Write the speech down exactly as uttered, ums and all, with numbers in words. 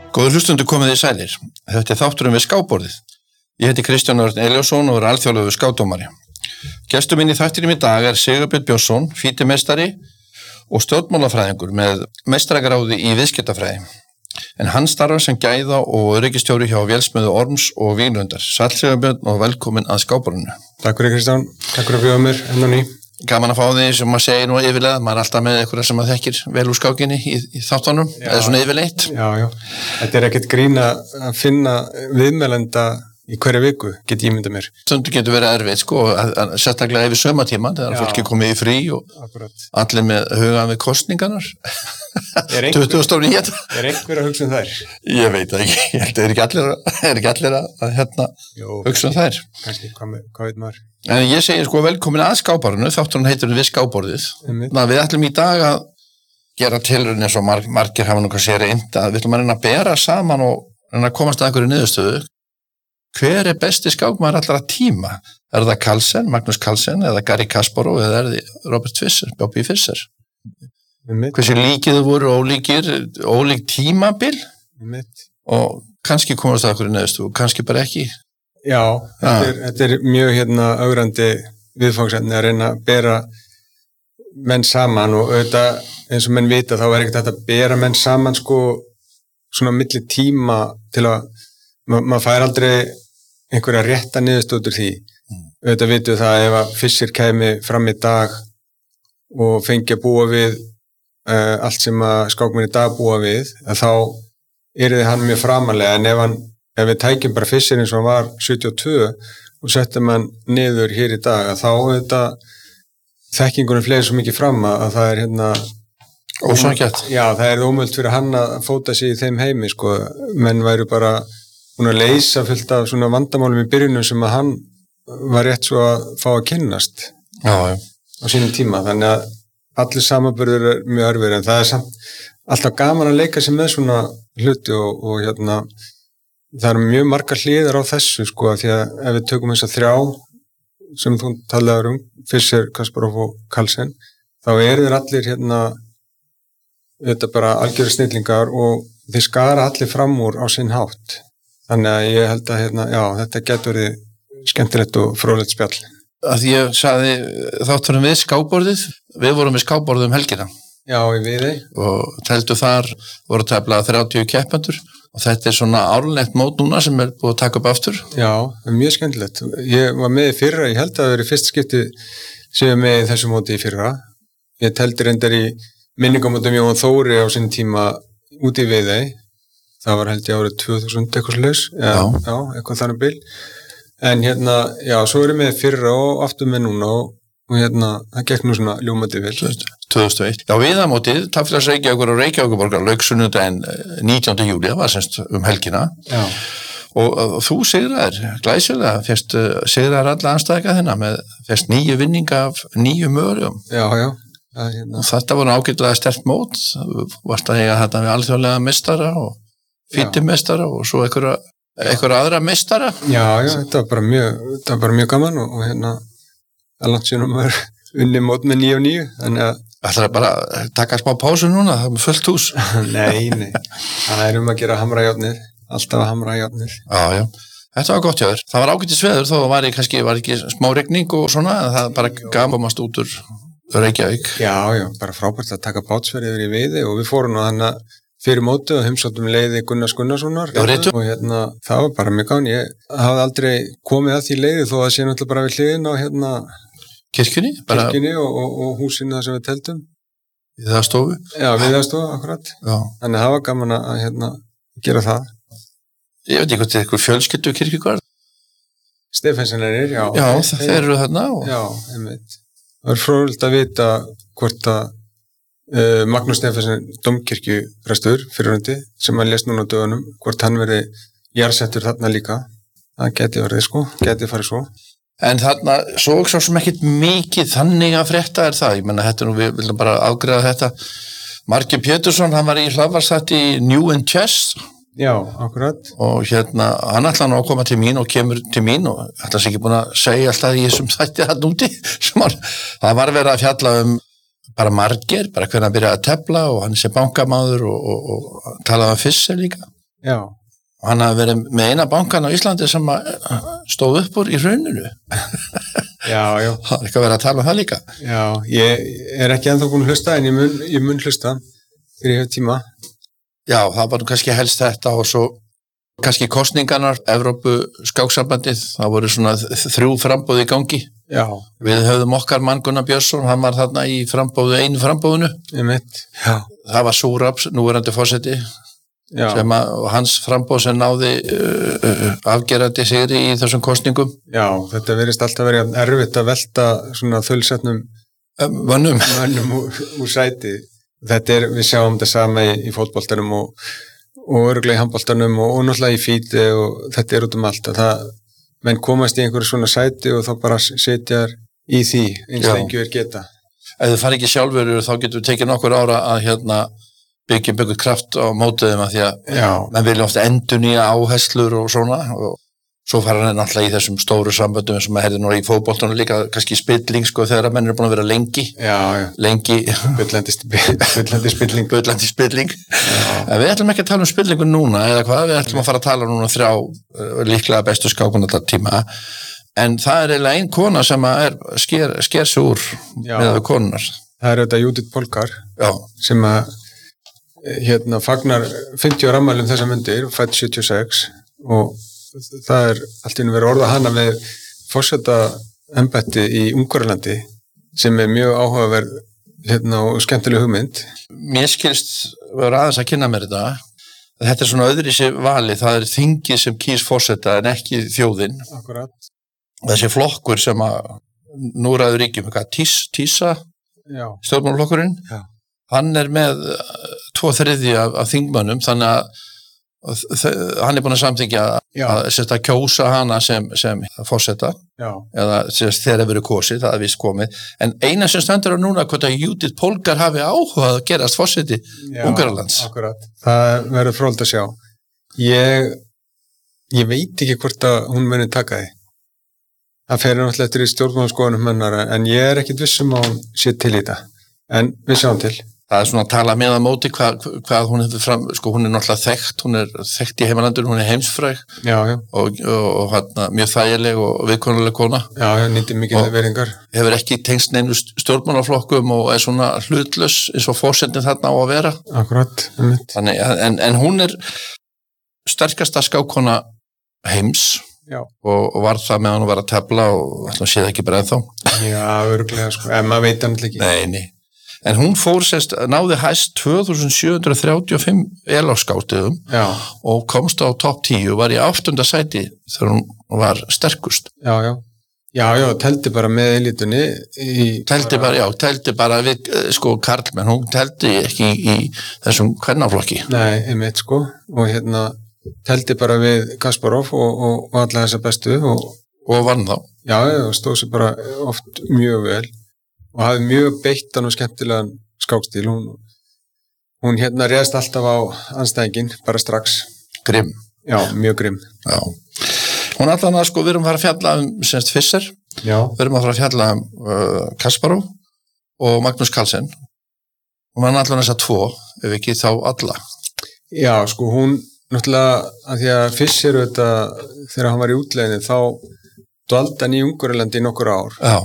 Góður hlustundur komið þið sælir. Þetta er þátturinn við skákborðið. Ég heiti Kristján Örn Elíasson og er alþjóðlegur skákdómari. Gestur minn í þættinum í dag er Sigurbjörn Björnsson, fítimeistari og stjórnmálafræðingur með meistaragráðu í viðskiptafræði. En hann starfar sem gæða og öryggistjóri hjá Vélsmiðju Orms og Víglundar. Sæll Sigurbjörn og velkomin að skákborðinu. Takk fyrir Kristján, takk fyrir að bjóða mér enn og ný. Gaman að fá því sem maður segir nú yfirlega, maður er alltaf með eitthvað sem maður þekkir vel úr skákinni í, í þáttunum, eða svona yfirleitt. Já, já, þetta er ekkert grín að finna viðmælenda í hverju viku, get ég mynda mér. Stundu getur verið erfitt, sko, að, að sérstaklega yfir sömatíman, þegar fólki komið í frí og akkurat. Allir með hugan við kostningarnar. Er einhver, er einhver að hugsa um þær? Ég veit ekki, ég held að er ekki allir, er ekki allir að, að hérna, Jó, hugsa um þær. Kannski, hvað, hvað veit maður? En ég segi sko velkomin að skákborðinu, þátturinn heitir við skákborðið. Við ætlum í dag að gera tilraun eins og marg, margir hafa nú hvað sér reynt að við ætlum að reyna að bera saman og reyna að komast að einhverju niðurstöðu. Hver er besti skákmaður allra tíma? Er það Carlsen, Magnús Carlsen eða Garry Kasparov eða er það Robert Fischer, Bobby Fischer? Hversu líkið þau voru ólíkir, ólík tímabil og kannski komast að einhverju niðurstöðu, kannski bara ekki. Já, þetta er, þetta er mjög hérna augrandi viðfangsefni að reyna að bera menn saman og auðvitað eins og menn vita þá er ekkert hægt að bera menn saman sko svona milli tíma til að ma maður fær aldrei einhverja rétta niðurstöður því. Mm. Auðvitað vitum það ef að Fischer kæmi fram í dag og fengi að búa við uh, allt sem að skákmenn í dag búa við að þá yrði hann mjög framalega en ef hann Ef við tækjum bara Fischer eins og hann var sjötíu og tvö og settum hann niður hér í dag að þá auðvitað þekkingunum fleiri svo mikið fram að það er hérna ósanngjarnt. Já, það er ómögulegt fyrir hann að fóta sig í þeim heimi sko, menn væru bara búin að leysa fullt af svona vandamálum í byrjunum sem að hann var rétt svo að fá að kynnast já, já. Á sínum tíma, þannig að allir samanburður er mjög örfur en það er samt alltaf gaman að leika sig með svona hluti og, og hérna það eru mjög margar hliðar á þessu sko því að ef við tökum þess að þrjá sem þú talaður um Fischer, Kasparov og Carlsen þá eru þeir allir hérna þetta bara algjöru snillingar og þeir skara allir fram úr á sinn hátt þannig að ég held að hérna, já, þetta getur verið skemmtilegt og fróðlegt spjall. Að ég sagði þátturinn við skákborðið, við vorum við skákborðið um helgina. Já, í Viðey. Og teldu þar voru tæplega þrjátíu keppendur og þetta er svona árlegt mót núna sem er búið að taka upp aftur. Já, mjög skemmtilegt. Ég var með í fyrra, ég held að það verið fyrst skipti sem ég með í þessu móti í fyrra. Ég teldi reyndar í minningamótum Jón Þóri á sinni tíma úti í Viðey. Það var held ég árið tvö þúsund eitthvað slags, já, já, eitthvað þannig bil. En hérna, já, svo er ég með fyrra og aftur með núna og, og hérna, það gekk nú svona ljómandi vel. tvö þúsund og eitt. Já, viðamótið, Tafélags Reykjavíkur og Reykjavíkurborgar lauk sunnudaginn nítjánda júlí, það var semst um helgina. Já. Og, og þú sigraðir, glæsilega, fyrst uh, sigraðir alla anstæðinga þinna með fyrst nýju vinninga af nýju mögulegum. Já, já. Það, hérna. Og þetta var ágætlega sterkt mót, varst að eiga þetta við alþjóðlega meistara og fítimeistara og svo einhverja, einhverja aðra meistara. Já, já, þetta var bara mjög, þetta var bara mjög gaman og, og hérna, að langt sínum var unni mót með níu og níu, þannig að ætlar bara að taka smá pásu núna, það er fullt hús. Nei, nei, það er um að gera hamrajárnir, alltaf að hamrajárnir. Já, já, þetta var gott hjá þér. Það var ágætis veður, þó var ég kannski, var ekki smá rigning og svona, en það bara gaf komast út úr Reykjavík. Já, já, bara frábært að taka bátsferð yfir í Viðey og við fórum nú þannig fyrir móti og heimsóttum leiði Gunnars Gunnarssonar og hérna, það var bara mjög gán. Ég hafði aldrei komið að því leiði þó að sé náttúrulega bara við hliðin á hérna kirkjunni, bara... kirkjunni og, og, og húsinu það sem við teltum við það stofu já, við það stofu, akkurat já. Þannig að það var gaman að hérna, gera það ég veit ekki hvað þetta er eitthvað fjölskyldu kirkjugarð Stephensenir, já já, þeir, þeir eru þarna og... já, einmitt það er fróðilegt að vita hvort að uh, Magnús Stephensen dómkirkjuprestur fyrirhundi sem hann lést núna á dögunum hvort hann verði jarðsettur þarna líka það geti verið sko, geti farið svo. En þarna, svo svo sem ekkit mikið þannig að frétta er það, ég menna þetta nú, við viljum bara afgreiða þetta. Marki Pétursson, hann var í hlaðvarpsþætti í New in Chess. Já, akkurat. Og hérna, hann ætla nú að koma til mín og kemur til mín og ætla sér ekki búin að segja alltaf í þessum þætti hann úti. Það var verið að fjalla um bara margir, bara hvernig að byrja að tefla og hann sé bankamáður og, og, og talaði um Fischer líka. Já. Og hann hafi verið með eina bankan á Íslandi sem stóð upp úr í hruninu. Já, já. Það er ekki að vera að tala um það líka. Já, ég er ekki ennþá búin að hlusta, en ég mun, ég mun hlusta fyrir ég hef tíma. Já, það var kannski helst þetta og svo kannski kosningarnar, Evrópu skáksambandið, það voru svona þrjú framboð í gangi. Já. Við höfðum okkar mann Gunnar Björnsson, hann var þarna í frambóðu, einu frambóðinu. Ég mitt, já. Það var Súraps, núverandi forseti. Já. Sem að, og hans frambóð sem náði uh, uh, afgerandi sigri í þessum kosningum. Já, þetta verðist alltaf verið erfitt að velta svona þölsetnum um, vannum, vannum úr, úr sæti. Þetta er, við sjáum þetta sama í, í fótboltanum og, og örgulega í handboltanum og, og náttúrulega í fíti og þetta er út um allt. Það, menn komast í einhverju svona sæti og þá bara setjar í því eins lengi er geta. Ef þið fari ekki sjálfur þá getur við tekið nokkur ára að hérna byggja byggja kraft á mótiðum að því að menn vilja ofta endurnýja áherslur og svona og svo fara hann náttúrulega í þessum stóru samböndum sem að herði nú í fótboltanum líka kannski spilling sko þegar menn eru búin að vera lengi já, já. lengi bullandi spilling bullandi spilling en við ætlum ekki að tala um spillingu núna eða hvað, við ætlum að fara að tala núna þrjá líklega bestu skákmannallar tíma en það er eiginlega ein kona sem að er sker, sker sig úr með þau konunar. Það er þetta Judith Polgar já. Sem að hérna fagnar fimmtíu ára afmæli um þessa mundir, fædd sjötíu og sex og það er allt í einu verið orða hana við forseta embætti í Ungverjalandi sem er mjög áhugaverð hérna og skemmtileg hugmynd. Mér skilst vera aðeins að kynna mér þetta þetta er svona öðri sér vali, það er þingið sem kýs forseta en ekki þjóðin. Akkurat. Þessi flokkur sem að nú ræður ríkjum, tís, tísa stjórnmálaflokkurinn hann er með tvo þriðji af, af þingmönnum þannig að hann er búin að samþykkja að, að kjósa hana sem, sem forseta eða sérst, þegar það verið kosið, það er vist komið en eina sem stendur á núna hvort að Judith Polgar hafi áhuga að gerast forseti Ungverjalands. Akkurat, það verður fróðilegt að sjá. Ég, ég veit ekki hvort að hún muni taka því. Það fer náttúrulega eftir í stjórnmálaskoðunum hennar en ég er ekkit vissum að hún sé til í þetta en við sjáum til. Það er svona að tala með að móti hvað, hvað hún hefur fram, sko hún er náttúrulega þekkt, hún er þekkt í heimalandinu, hún er heimsfræg já, já. og, og, og hérna, mjög þægileg og viðkonuleg kona. Já, já, nýtti mikið veringar. Hefur ekki tengst neinu stjórnmálaflokkum og er svona hlutlaus eins og fórsendin þarna á að vera. Akkurat. Þannig, en, en hún er sterkasta skákona heims og, og var það með hann að vera að tefla og alltaf sé það ekki bara ennþá. Já, örglega, sko, en maður veit hann ekki. Nei, nei. En hún fór sérst, náði hæst tvö þúsund sjö hundruð þrjátíu og fimm eláskátiðum og komst á topp tíu og var í áttunda sæti þegar hún var sterkust. Já, já. Já, já, teldi bara með elitunni. Í... Teldi bara, já, teldi bara við, sko, karlmenn, hún teldi ekki í, í þessum kvennaflokki. Nei, einmitt, sko, og hérna teldi bara við Kasparov og, og, og alla þessa bestu og... Og vann þá. Já, já, stóð sér bara oft mjög vel. Og hafði mjög beittan og skemmtilegan skákstíl. Hún, hún hérna réðst alltaf á anstæðingin, bara strax. Grimm. Já, mjög grimm. Já. Hún allan að sko, við erum að fara að fjalla um semst Fischer. Já. Við erum að fara að fjalla um uh, Kasparov og Magnús Carlsen. Og hann allan þess að tvo, ef ekki þá alla. Já, sko, hún náttúrulega, að því að Fischer þetta, þegar hann var í útleginu, þá dvaldi hann í Ungverjalandi í nokkur ár. Já.